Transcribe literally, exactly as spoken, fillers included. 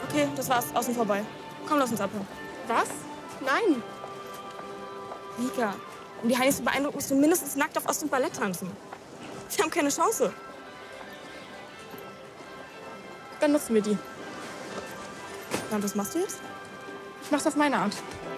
Okay, das war's. Außen vorbei. Komm, lass uns abhauen. Was? Nein. Vika, um die Heinis zu beeindrucken, musst du mindestens nackt auf Ost- und Ballett tanzen. Wir haben keine Chance. Dann nutzen wir die. Ja, und was machst du jetzt? Ich mach's auf meine Art.